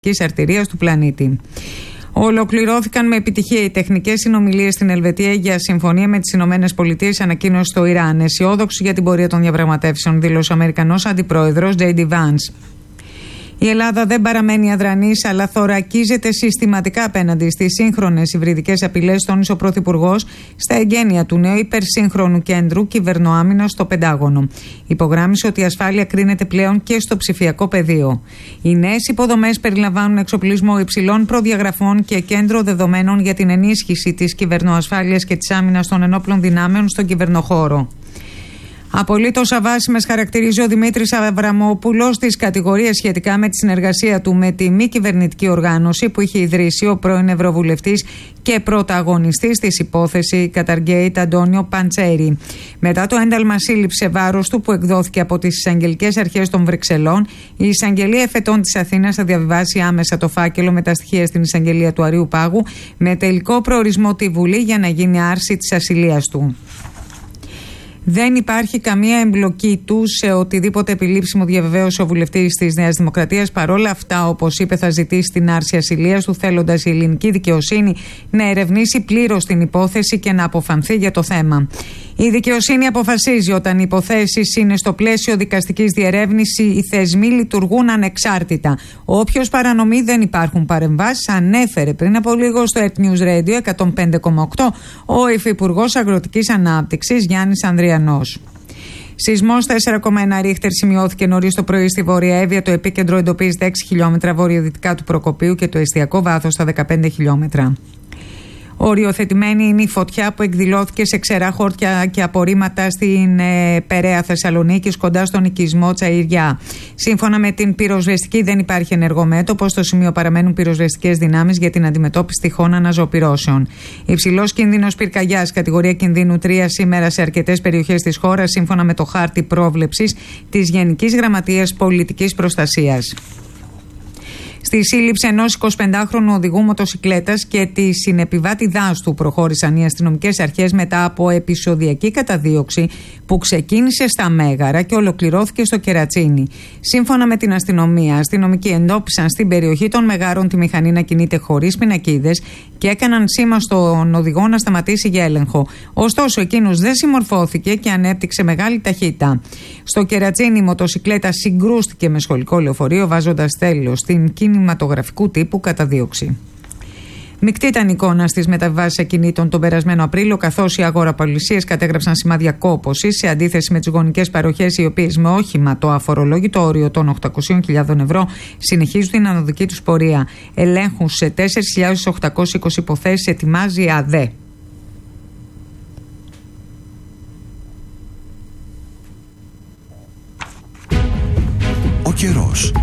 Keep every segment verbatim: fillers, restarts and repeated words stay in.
αρτηρίας του πλανήτη. Ολοκληρώθηκαν με επιτυχία οι τεχνικές συνομιλίες στην Ελβετία για συμφωνία με τις Ηνωμένες Πολιτείες, ανακοίνωσε το Ιράν. Αισιόδοξο για την πορεία των διαπραγματεύσεων, δήλωσε ο Αμερικανός Αντιπρόεδρος τζέι ντι Vance. Η Ελλάδα δεν παραμένει αδρανής, αλλά θωρακίζεται συστηματικά απέναντι στις σύγχρονες υβριδικές απειλές, τόνισε ο Πρωθυπουργός στα εγγένεια του νέου υπερσύγχρονου κέντρου κυβερνοάμυνας στο Πεντάγωνο. Υπογράμμισε ότι η ασφάλεια κρίνεται πλέον και στο ψηφιακό πεδίο. Οι νέες υποδομές περιλαμβάνουν εξοπλισμό υψηλών προδιαγραφών και κέντρο δεδομένων για την ενίσχυση της κυβερνοασφάλειας και της άμυνας των ενόπλων δυνάμεων στον κυβερνοχώρο. Απολύτως αβάσιμες χαρακτηρίζει ο Δημήτρης Αβραμόπουλος τις κατηγορίες σχετικά με τη συνεργασία του με τη μη κυβερνητική οργάνωση που είχε ιδρύσει ο πρώην Ευρωβουλευτής και πρωταγωνιστής της υπόθεση Qatargate Αντώνιο Παντσέρη. Μετά το ένταλμα σύλληψη βάρος του που εκδόθηκε από τις εισαγγελικές αρχές των Βρυξελών, η εισαγγελία εφετών της Αθήνας θα διαβιβάσει άμεσα το φάκελο με τα στοιχεία στην εισαγγελία του Αριού Πάγου με τελικό προορισμό τη Βουλή για να γίνει άρση της ασυλίας του. Δεν υπάρχει καμία εμπλοκή του σε οτιδήποτε επιλήψιμο, διαβεβαίωσε ο βουλευτής της Νέας Δημοκρατίας. Παρόλα αυτά, όπως είπε, θα ζητήσει την άρση ασυλίας του, θέλοντας η ελληνική δικαιοσύνη να ερευνήσει πλήρως την υπόθεση και να αποφανθεί για το θέμα. Η δικαιοσύνη αποφασίζει όταν οι υποθέσεις είναι στο πλαίσιο δικαστικής διερεύνησης, οι θεσμοί λειτουργούν ανεξάρτητα. Όποιος παρανομεί, δεν υπάρχουν παρεμβάσεις, ανέφερε πριν από λίγο στο Earth News Radio εκατόν πέντε κόμμα οκτώ ο Υφυπουργός Αγροτικής Ανάπτυξης Γιάννης Ανδριανός. Σεισμός τέσσερα κόμμα ένα ρίχτερ σημειώθηκε νωρίς το πρωί στη Βόρεια Εύβοια. Το επίκεντρο εντοπίζεται έξι χιλιόμετρα βορειοδυτικά του Προκοπίου και το εστιακό βάθος στα δεκαπέντε χιλιόμετρα. Οριοθετημένη είναι η φωτιά που εκδηλώθηκε σε ξερά χόρτια και απορρίμματα στην ε, Περαία Θεσσαλονίκης κοντά στον οικισμό Τσαϊριά. Σύμφωνα με την πυροσβεστική, δεν υπάρχει ενεργό μέτωπο. Στο σημείο παραμένουν πυροσβεστικές δυνάμεις για την αντιμετώπιση τυχών αναζωοπυρώσεων. Υψηλός κίνδυνος πυρκαγιάς, κατηγορία κινδύνου τρία σήμερα σε αρκετές περιοχές της χώρας, σύμφωνα με το χάρτη πρόβλεψης της Γενικής Γραμματείας Πολιτικής Προστασίας. Στη σύλληψη ενός εικοσιπεντάχρονου οδηγού μοτοσικλέτας και τη συνεπιβάτη δάσου προχώρησαν οι αστυνομικές αρχές μετά από επεισοδιακή καταδίωξη που ξεκίνησε στα Μέγαρα και ολοκληρώθηκε στο Κερατσίνι. Σύμφωνα με την αστυνομία, αστυνομικοί εντόπισαν στην περιοχή των Μεγάρων τη μηχανή να κινείται χωρίς πινακίδες και έκαναν σήμα στον οδηγό να σταματήσει για έλεγχο. Ωστόσο, εκείνος δεν συμμορφώθηκε και ανέπτυξε μεγάλη ταχύτητα. Στο Κερατσίνι, η μοτοσικλέτα συγκρούστηκε με σχολικό λεωφορείο, βάζοντας τέλος στην κινηματογραφικού τύπου καταδίωξη. Μεικτή ήταν η εικόνα στις μεταβάσεις ακινήτων τον περασμένο Απρίλιο, καθώς οι αγοραπολισίες κατέγραψαν σημάδια κόπωσης σε αντίθεση με τις γονικές παροχές, οι οποίες με όχημα το αφορολόγητο όριο των οκτακόσιες χιλιάδες ευρώ συνεχίζουν την ανωδική τους πορεία. Ελέγχους σε τέσσερις χιλιάδες οκτακόσιες είκοσι υποθέσεις ετοιμάζει η ΑΔΕ. Ο καιρός.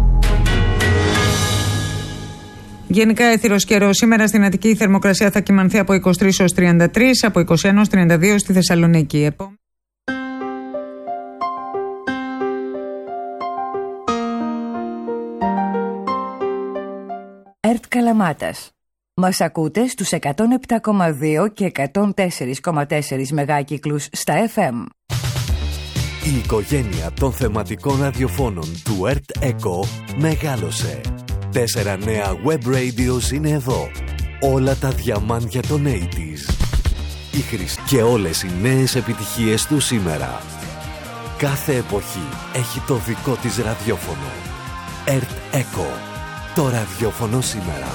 Γενικά έθυρος καιρός. Σήμερα στην Αττική η θερμοκρασία θα κυμανθεί από είκοσι τρεις έως τριάντα τρεις, από είκοσι ένα έως τριάντα δύο στη Θεσσαλονίκη. ΕΡΤ Καλαμάτας. Μας ακούτε στους εκατόν επτά κόμμα δύο και εκατόν τέσσερα κόμμα τέσσερα μεγάκυκλους στα εφ εμ. Η οικογένεια των θεματικών ραδιοφώνων του ΕΡΤ ΕΚΟ μεγάλωσε. Τέσσερα νέα web radios είναι εδώ. Όλα τα διαμάντια των ογδόντα. Η χρήση και όλες οι νέες επιτυχίες του σήμερα. Κάθε εποχή έχει το δικό της ραδιόφωνο. ΕΡΤ ΕΚΟ. Το ραδιόφωνο σήμερα.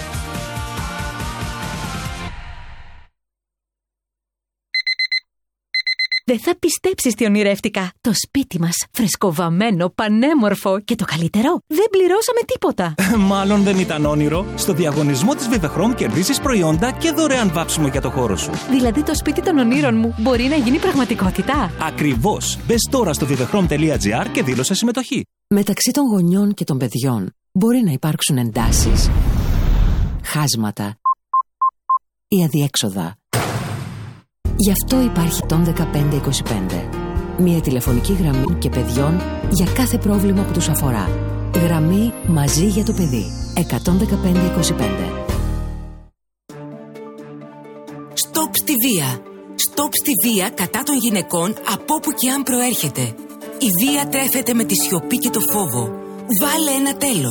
Δεν θα πιστέψεις τι ονειρεύτηκα. Το σπίτι μας, φρεσκοβαμμένο, πανέμορφο και το καλύτερο, δεν πληρώσαμε τίποτα. Μάλλον δεν ήταν όνειρο. Στο διαγωνισμό της Vivechrome κερδίζεις προϊόντα και δωρεάν βάψιμο για το χώρο σου. Δηλαδή το σπίτι των ονείρων μου μπορεί να γίνει πραγματικότητα. Ακριβώς. Μπες τώρα στο vivechrome τελεία gr και δήλωσε συμμετοχή. Μεταξύ των γονιών και των παιδιών μπορεί να υπάρξουν εντάσεις, χάσματα ή αδιέξοδα. Γι' αυτό υπάρχει το δεκαπέντε είκοσι πέντε. Μια τηλεφωνική γραμμή και παιδιών για κάθε πρόβλημα που τους αφορά. Γραμμή μαζί για το παιδί. εκατόν δεκαπέντε είκοσι πέντε. Stop στη βία. Stop στη βία κατά των γυναικών από όπου και αν προέρχεται. Η βία τρέφεται με τη σιωπή και το φόβο. Βάλε ένα τέλος.